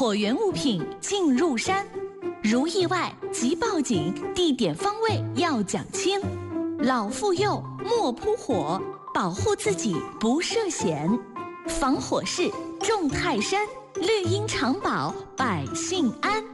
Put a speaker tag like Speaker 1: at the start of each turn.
Speaker 1: 火源物品进入山，如意外即报警，地点方位要讲清。老妇幼莫扑火，保护自己不涉险。防火势重泰山，绿荫常保百姓安。